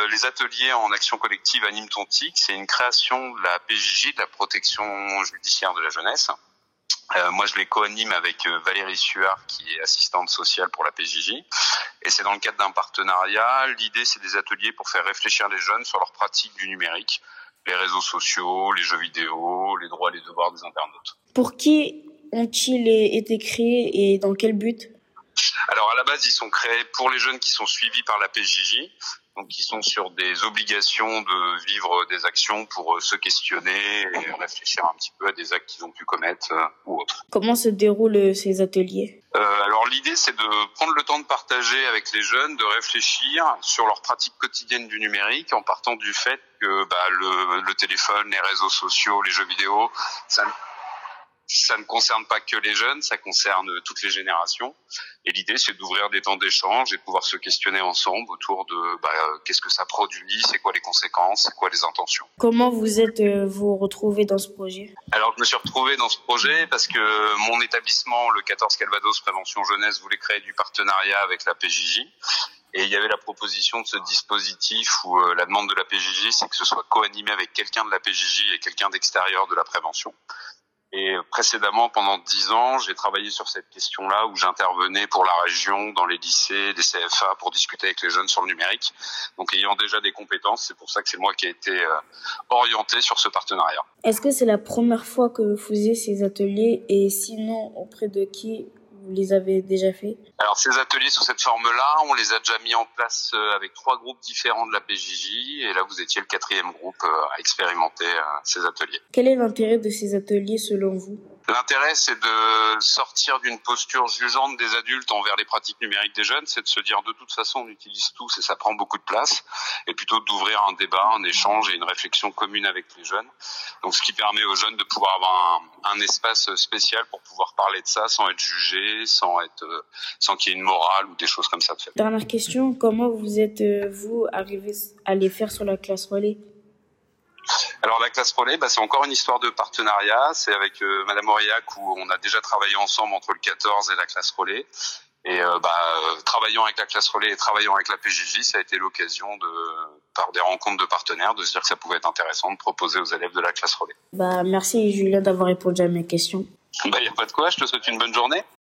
les ateliers en action collective Anime ton TIC, c'est une création de la PJJ, de la protection judiciaire de la jeunesse. Moi, je les co-anime avec Valérie Suard, qui est assistante sociale pour la PJJ. Et c'est dans le cadre d'un partenariat. L'idée, c'est des ateliers pour faire réfléchir les jeunes sur leurs pratiques du numérique, les réseaux sociaux, les jeux vidéo, les droits et les devoirs des internautes. Pour qui ont-ils été créés et dans quel but ? Alors, à la base, ils sont créés pour les jeunes qui sont suivis par la PJJ. Donc, qui sont sur des obligations de vivre des actions pour se questionner et réfléchir un petit peu à des actes qu'ils ont pu commettre ou autres. Comment se déroulent ces ateliers ? Alors, l'idée, c'est de prendre le temps de partager avec les jeunes, de réfléchir sur leurs pratiques quotidiennes du numérique en partant du fait que le téléphone, les réseaux sociaux, les jeux vidéo, ça ne concerne pas que les jeunes, ça concerne toutes les générations. Et l'idée, c'est d'ouvrir des temps d'échange et de pouvoir se questionner ensemble autour de qu'est-ce que ça produit, c'est quoi les conséquences, c'est quoi les intentions. Comment vous retrouvez dans ce projet ? Alors, je me suis retrouvé dans ce projet parce que mon établissement, le 14 Calvados Prévention Jeunesse, voulait créer du partenariat avec la PJJ. Et il y avait la proposition de ce dispositif où la demande de la PJJ, c'est que ce soit co-animé avec quelqu'un de la PJJ et quelqu'un d'extérieur de la prévention. Et précédemment, pendant 10 ans, j'ai travaillé sur cette question-là où j'intervenais pour la région, dans les lycées, les CFA, pour discuter avec les jeunes sur le numérique. Donc, ayant déjà des compétences, c'est pour ça que c'est moi qui ai été orienté sur ce partenariat. Est-ce que c'est la première fois que vous faisiez ces ateliers et sinon, auprès de qui vous les avez déjà fait ? Alors, ces ateliers sous cette forme-là, on les a déjà mis en place avec 3 groupes différents de la PJJ. Et là, vous étiez le 4e groupe à expérimenter ces ateliers. Quel est l'intérêt de ces ateliers selon vous ? L'intérêt, c'est de sortir d'une posture jugeante des adultes envers les pratiques numériques des jeunes. C'est de se dire, de toute façon, on utilise tous et ça prend beaucoup de place. Et plutôt d'ouvrir un débat, un échange et une réflexion commune avec les jeunes. Donc, ce qui permet aux jeunes de pouvoir avoir un espace spécial pour pouvoir parler de ça sans être jugé, sans qu'il y ait une morale ou des choses comme ça de fait. Dernière question, comment vous êtes, vous, arrivé à les faire sur la classe relais ? Alors la classe relais, c'est encore une histoire de partenariat. C'est avec Madame Aurillac où on a déjà travaillé ensemble entre le 14 et la classe relais. Et travaillant avec la classe relais et travaillant avec la PJJ, ça a été l'occasion par des rencontres de partenaires, de se dire que ça pouvait être intéressant de proposer aux élèves de la classe relais. Merci Julien d'avoir répondu à mes questions. Y a pas de quoi, je te souhaite une bonne journée.